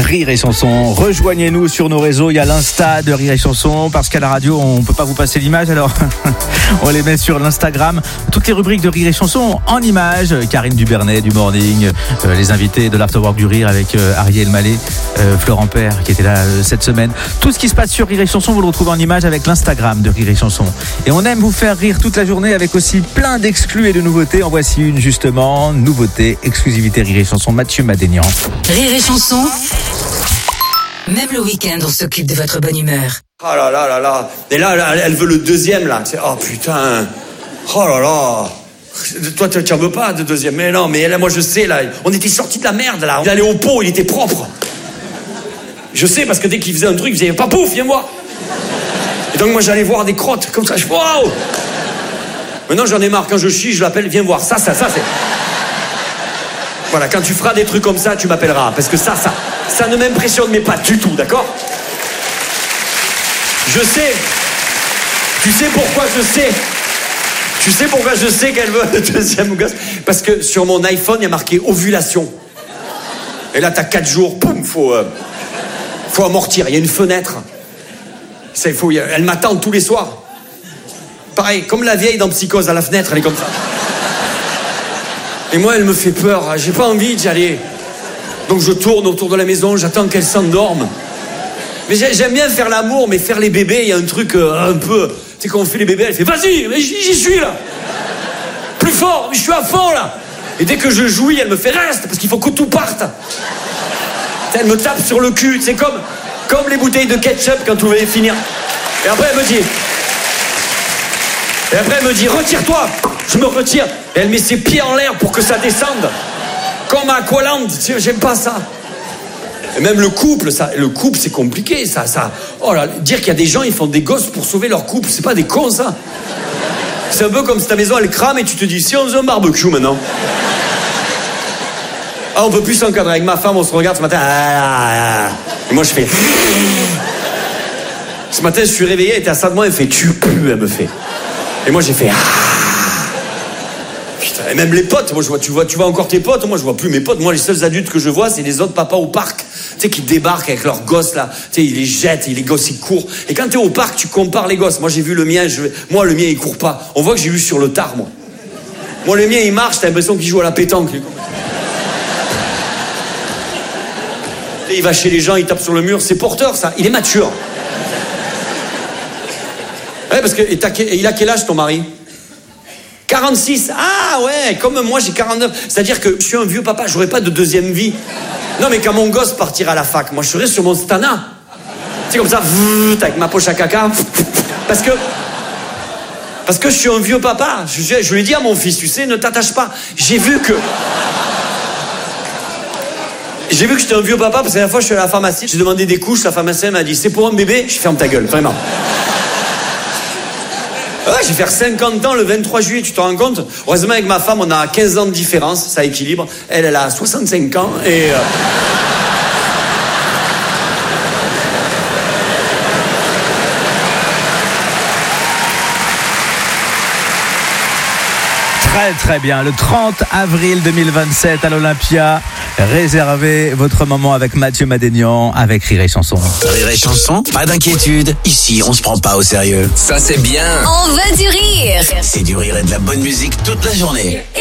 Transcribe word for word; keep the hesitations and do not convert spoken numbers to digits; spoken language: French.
Rire et Chanson. Rejoignez-nous sur nos réseaux, il y a l'Insta de Rire et Chanson, parce qu'à la radio, on ne peut pas vous passer l'image, alors on les met sur l'Instagram. Toutes les rubriques de Rire et Chanson en images. Karine Dubernet du Morning, euh, les invités de l'Afterwork du Rire avec euh, Ariel Mallet, euh, Florent Père qui était là euh, cette semaine. Tout ce qui se passe sur Rire et Chanson, vous le retrouvez en images avec l'Instagram de Rire et Chanson. Et on aime vous faire rire toute la journée avec aussi plein d'exclus et de nouveautés. En voici une justement, nouveauté, exclusivité Rire et Chanson, Mathieu Madénian. Rire et Chanson, même le week-end, on s'occupe de votre bonne humeur. Oh là là là là. Et là, là elle veut le deuxième, là. Oh putain. Oh là là. Toi, tu n'en veux pas de deuxième. Mais non, mais là, moi, je sais, là. On était sortis de la merde, là. Il allait au pot, il était propre. Je sais, parce que dès qu'il faisait un truc, il faisait pas pouf, viens voir. Et donc, moi, j'allais voir des crottes, comme ça. Je waouh. Maintenant, j'en ai marre. Quand je chie, je l'appelle, viens voir. Ça, ça, ça, c'est. Voilà, quand tu feras des trucs comme ça, tu m'appelleras. Parce que ça, ça, ça ne m'impressionne mais pas du tout, d'accord ? Je sais. Tu sais pourquoi je sais ? Tu sais pourquoi je sais qu'elle veut le deuxième gosse ? Parce que sur mon iPhone, il y a marqué ovulation. Et là, t'as quatre jours, poum, faut, euh, faut amortir. Il y a une fenêtre. Ça, il faut, elle m'attend tous les soirs. Pareil, comme la vieille dans Psychose, à la fenêtre, elle est comme ça. Et moi, elle me fait peur. J'ai pas envie d'y aller. Donc je tourne autour de la maison, j'attends qu'elle s'endorme. Mais j'aime bien faire l'amour, mais faire les bébés, il y a un truc euh, un peu... Tu sais, quand on fait les bébés, elle fait « Vas-y, mais j'y suis, là !» Plus fort, mais je suis à fond, là. Et dès que je jouis, elle me fait « Reste, parce qu'il faut que tout parte !» Elle me tape sur le cul, c'est comme, comme les bouteilles de ketchup quand vous voulez finir. Et après, elle me dit... Et après, elle me dit « Retire-toi !» Je me retire. Et elle met ses pieds en l'air pour que ça descende. Comme à Aqualand. J'aime pas ça. Et même le couple, ça, le couple, c'est compliqué, ça, ça. Oh là, dire qu'il y a des gens, ils font des gosses pour sauver leur couple, c'est pas des cons, ça. C'est un peu comme si ta maison, elle crame et tu te dis, si on faisait un barbecue maintenant. Ah, on peut plus s'encadrer. Avec ma femme, on se regarde ce matin. Et moi, je fais. Ce matin, je suis réveillé, elle était à ça de moi, elle fait, tu pues, elle me fait. Et moi, j'ai fait. Putain, et même les potes, moi je vois, tu vois, tu vois encore tes potes, moi je vois plus mes potes. Moi, les seuls adultes que je vois, c'est les autres papas au parc, tu sais, qui débarquent avec leurs gosses là, tu sais, ils les jettent, et les gosses ils courent. Et quand t'es au parc, tu compares les gosses. Moi, j'ai vu le mien, je... moi le mien il court pas. On voit que j'ai eu sur le tard, moi. Moi, le mien il marche, t'as l'impression qu'il joue à la pétanque. Et il va chez les gens, il tape sur le mur, c'est porteur ça. Il est mature. Ouais, parce que et t'as... il a quel âge ton mari ? quarante-six, ah ouais, comme moi j'ai quarante-neuf. C'est-à-dire que je suis un vieux papa, j'aurais pas de deuxième vie. Non mais quand mon gosse partira à la fac, moi je serai sur mon stana. C'est comme ça, avec ma poche à caca. Parce que... Parce que je suis un vieux papa. Je, je lui ai dit à mon fils, tu sais, ne t'attache pas. J'ai vu que... J'ai vu que j'étais un vieux papa, parce que la fois je suis à la pharmacie, j'ai demandé des couches, la pharmacienne m'a dit, c'est pour un bébé ? Je ferme ta gueule, vraiment. Ouais, je vais faire cinquante ans le vingt-trois juillet, tu te rends compte ? Heureusement, avec ma femme, on a quinze ans de différence, ça équilibre. Elle, elle a soixante-cinq ans et... Euh... Très très bien, le trente avril deux mille vingt-sept à l'Olympia, réservez votre moment avec Mathieu Madénian, avec Rire et Chanson. Rire et Chanson, pas d'inquiétude, ici on se prend pas au sérieux. Ça c'est bien. On veut du rire. C'est du rire et de la bonne musique toute la journée.